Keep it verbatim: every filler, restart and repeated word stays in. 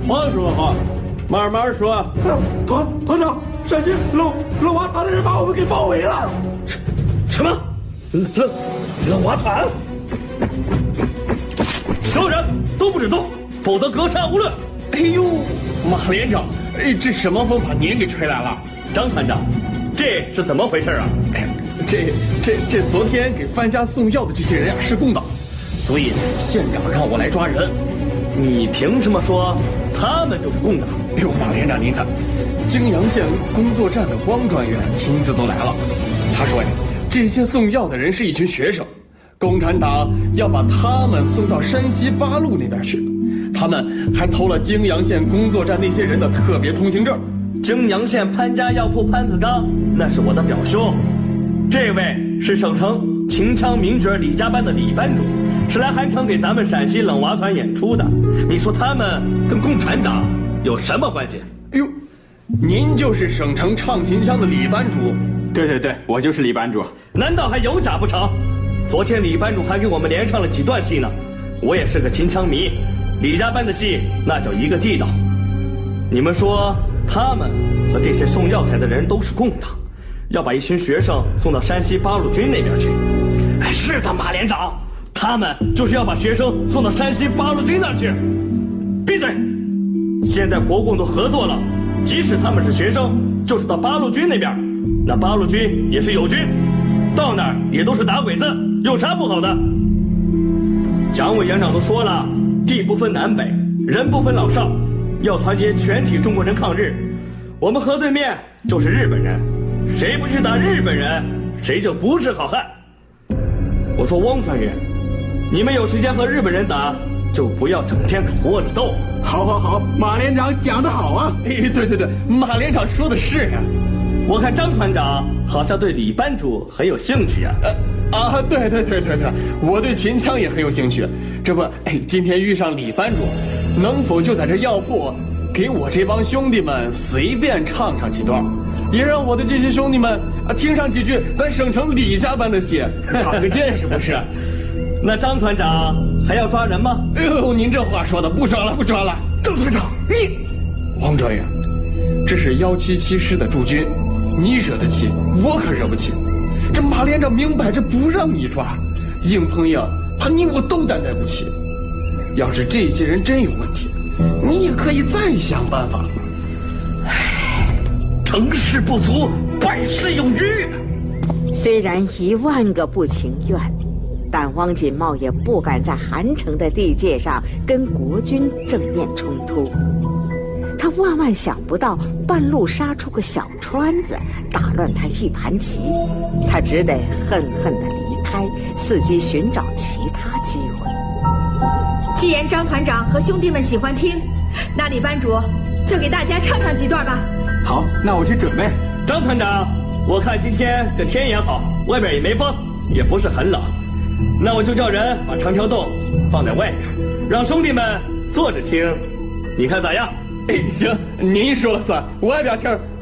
话说话，慢慢说。 团团长，陕西冷冷娃团的人把我们给包围了。 什什么？冷冷娃团？所有人都不准动，否则格杀勿论。哎呦，马连长，哎，这什么风把您给吹来了？张团长，这是怎么回事啊？哎，这这这，昨天给范家送药的这些人啊是共党，所以县长让我来抓人。你凭什么说他们就是共党？哎呦，马连长，您看，泾阳县工作站的汪专员亲自都来了。他说呀，这些送药的人是一群学生，共产党要把他们送到山西八路那边去。他们还偷了泾阳县工作站那些人的特别通行证。泾阳县潘家药铺潘子刚，那是我的表兄。这位是省城秦腔名角李家班的李班主，是来韩城给咱们陕西冷娃团演出的。你说他们跟共产党有什么关系？哎呦，您就是省城唱秦腔的李班主？ 对对对，我就是李班主。 难道还有假不成？昨天李班主还给我们连唱了几段戏呢。我也是个秦腔迷，李家班的戏那叫一个地道。你们说他们和这些送药材的人都是共党，要把一群学生送到山西八路军那边去。哎，是的，马连长，他们就是要把学生送到山西八路军那儿去。闭嘴！现在国共都合作了，即使他们是学生，就是到八路军那边，那八路军也是友军，到那儿也都是打鬼子，有啥不好的？蒋委员长都说了，地不分南北，人不分老少，要团结全体中国人抗日。我们河对面就是日本人，谁不去打日本人，谁就不是好汉。我说汪专员，你们有时间和日本人打，就不要整天搞窝里斗。 好好好，马连长讲得好啊！ 哎，对对对，马连长说的是呀、啊。我看张团长好像对李班主很有兴趣呀、啊。呃啊，对对对对对，我对秦腔也很有兴趣。这不，哎，今天遇上李班主，能否就在这药铺给我这帮兄弟们随便唱上几段，也让我的这些兄弟们啊听上几句咱省城李家班的戏，长个见识不是？那张团长还要抓人吗？哎呦，您这话说的，不抓了不抓了。张团长，你，王专员，这是幺七七师的驻军，你惹得起，我可惹不起。这马连长明摆着不让你抓，硬碰硬，怕你我都担待不起。要是这些人真有问题，你也可以再想办法。唉，成事不足，败事有余。 虽然一万个不情愿，但汪锦茂也不敢在韩城的地界上跟国军正面冲突。他万万想不到半路杀出个小川子，打乱他一盘棋，他只得恨恨地离开，伺机寻找其他机会。 既然张团长和兄弟们喜欢听，那李班主就给大家唱上几段吧。 好，那我去准备。 张团长，我看今天这天也好，外边也没风，也不是很冷，那我就叫人把长条洞放在外边，让兄弟们坐着听，你看咋样？哎，行，您说了算，外边听